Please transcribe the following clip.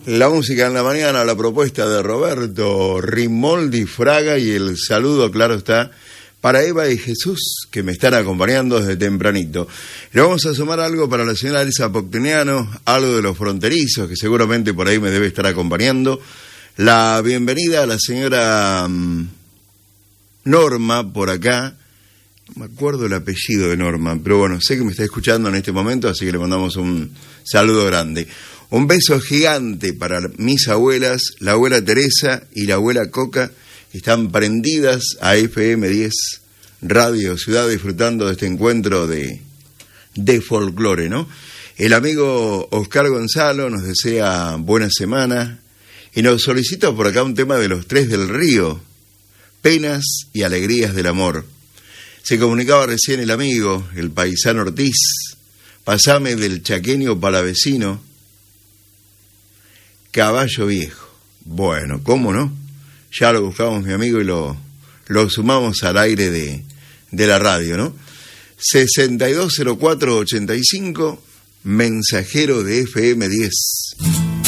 La música en la mañana, la propuesta de Roberto Rimoldi Fraga y el saludo, claro está, para Eva y Jesús, que me están acompañando desde tempranito. Le vamos a sumar algo para la señora Elsa Pocteniano, algo de los fronterizos, que seguramente por ahí me debe estar acompañando. La bienvenida a la señora Norma, por acá. No me acuerdo el apellido de Norma, pero bueno, sé que me está escuchando en este momento, así que le mandamos un saludo grande. Un beso gigante para mis abuelas, la abuela Teresa y la abuela Coca, que están prendidas a FM10 Radio Ciudad, disfrutando de este encuentro de folclore, ¿no? El amigo Oscar Gonzalo nos desea buena semana y nos solicita por acá un tema de los Tres del Río, Penas y Alegrías del Amor. Se comunicaba recién el amigo, el paisano Ortiz, pasame del chaqueño palavecino, Caballo Viejo. Bueno, ¿cómo no? Ya lo buscamos, mi amigo, y lo sumamos al aire de la radio, ¿no? 620485, mensajero de FM10.